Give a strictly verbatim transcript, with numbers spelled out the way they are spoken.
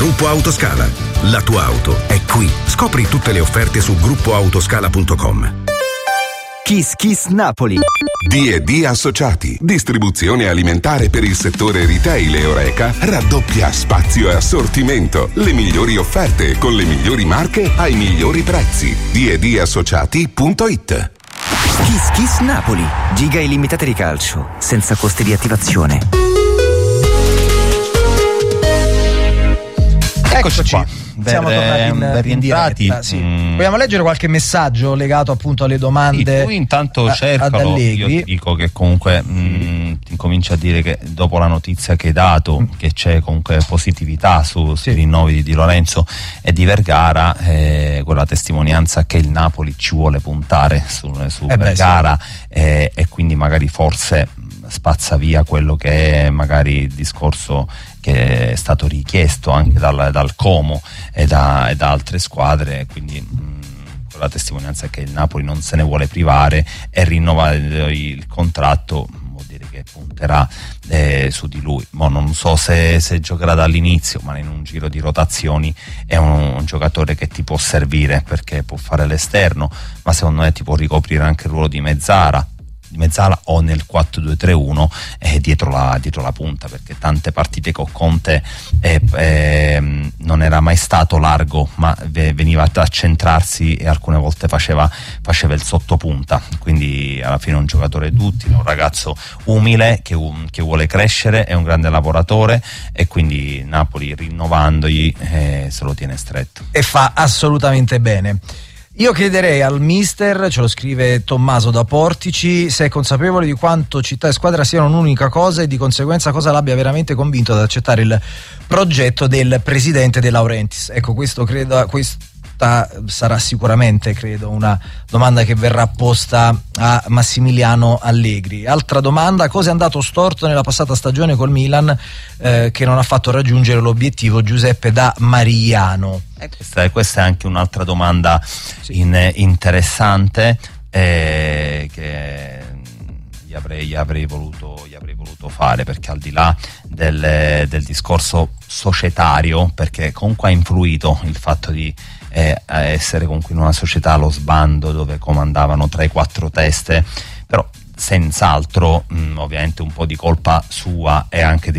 Gruppo Autoscala. La tua auto è qui. Scopri tutte le offerte su gruppo autoscala punto com. Kiss Kiss Napoli. D e D Associati, distribuzione alimentare per il settore retail e Horeca, raddoppia spazio e assortimento, le migliori offerte con le migliori marche ai migliori prezzi. D e D Associati punto it. Kiss Kiss Napoli, giga illimitate di calcio, senza costi di attivazione. Eccoci qua. Siamo ben, tornati in, ben rientrati. In sì. mm. Vogliamo leggere qualche messaggio legato appunto alle domande? Sì, tu intanto a, cercalo. Io ti dico che comunque mh, ti incomincio a dire che dopo la notizia che hai dato, mm. che c'è comunque positività su, sui sì. rinnovi di Di Lorenzo e di Vergara, eh, quella testimonianza che il Napoli ci vuole puntare su, su eh Vergara beh, sì. eh, e quindi magari forse spazza via quello che è magari il discorso che è stato richiesto anche dal, dal Como e da, e da altre squadre, quindi mh, la testimonianza è che il Napoli non se ne vuole privare e rinnovare il contratto vuol dire che punterà eh, su di lui. Mo non so se, se giocherà dall'inizio, ma in un giro di rotazioni è un, un giocatore che ti può servire perché può fare l'esterno, ma secondo me ti può ricoprire anche il ruolo di mezzala di mezzala o nel quattro due tre uno eh, dietro, la, dietro la punta, perché tante partite con Conte eh, eh, non era mai stato largo, ma veniva a centrarsi e alcune volte faceva, faceva il sottopunta, quindi alla fine è un giocatore duttile, un ragazzo umile che, um, che vuole crescere, è un grande lavoratore e quindi Napoli rinnovandogli eh, se lo tiene stretto e fa assolutamente bene. Io chiederei al mister, ce lo scrive Tommaso da Portici, se è consapevole di quanto città e squadra siano un'unica cosa e di conseguenza cosa l'abbia veramente convinto ad accettare il progetto del presidente De Laurentiis. Ecco, questo credo, questa sarà sicuramente, credo, una domanda che verrà posta a Massimiliano Allegri. Altra domanda: cosa è andato storto nella passata stagione col Milan eh, che non ha fatto raggiungere l'obiettivo? Giuseppe da Marigliano. Eh, questa, è, questa è anche un'altra domanda sì. in, interessante eh, che gli avrei, gli, avrei voluto, gli avrei voluto fare, perché al di là del, del discorso societario, perché comunque ha influito il fatto di eh, essere comunque in una società allo sbando dove comandavano tra i quattro teste, però senz'altro mh, ovviamente un po' di colpa sua e anche di